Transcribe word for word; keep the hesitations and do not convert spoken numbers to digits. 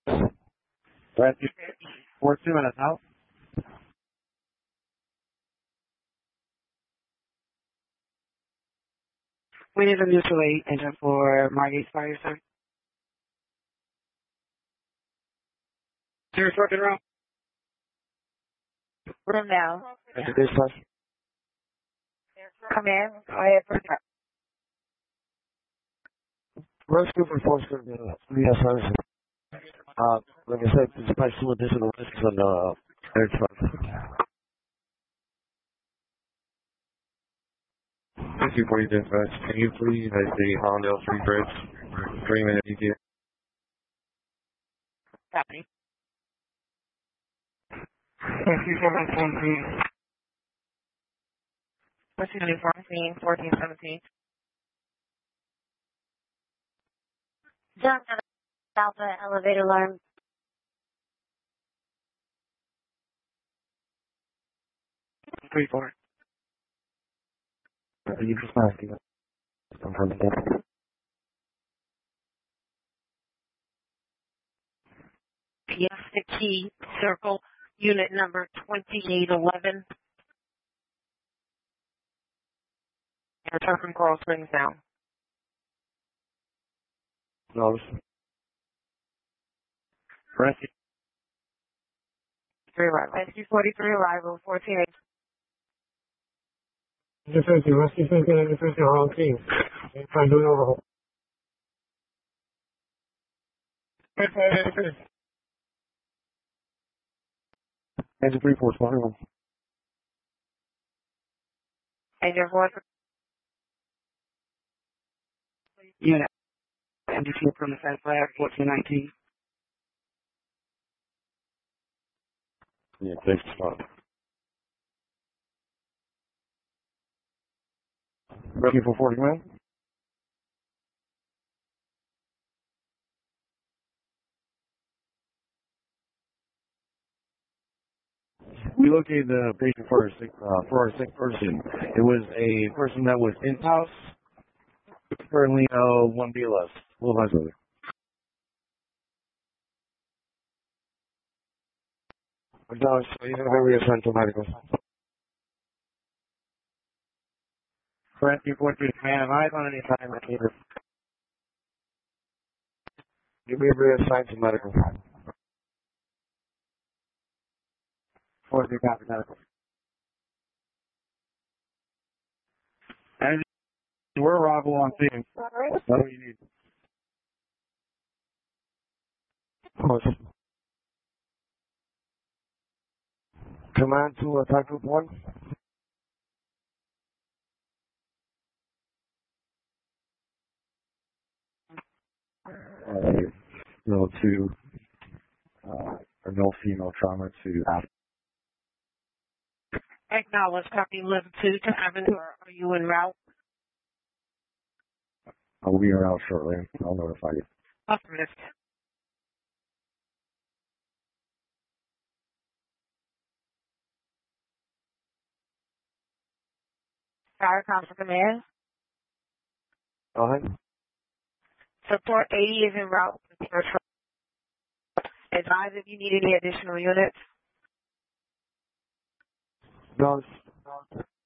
Rescue four two and a south. We need a mutual aid engine for Margate Fire, sir. Serious working route. Room now. That's a dispatch. Come in. Go ahead for Rescue for force could be yes, sir. Uh, like I said, despite some additional risks on the air truck. Thank you for your dispatch. Can you please make the Hollandale Street Bridge three minute E T A? Copy. Rescue seventeen. Rescue fourteen, fourteen, seventeen. Jump to the Alpha elevator alarm. Three four. You just asking. Fiesta Key Circle, unit number twenty-eight eleven. And turn from Coral Springs now. No. Rescue. Three right. Rescue forty-three arrival, fourteen eight. Rescue, rescue, rescue, rescue, wrong team. Try to do an overhaul. Engine three four twenty one. Engine four. Unit. M D T from the Fed Flag, fourteen nineteen. Yeah, thanks, spot. Rescue for forty man. We located the patient for our sick, uh, for our sick person. It was a person that was in house. Currently, uh, one B L S. A little nice weather. No, so you have every assigned to medical. Rescue four three, man, am I on any time I need You may be assigned to medical. four three copy medical. And we're arrival on scene. What do you need? Command to attack group one. Uh, no to, uh, or no female trauma to after. Acknowledge copy eleven two to Avenue. Are you en route? I will be around shortly. I'll notify you. Affirmative. Fire Council Command. Go ahead. Support eighty is en route. Advise if you need any additional units. No,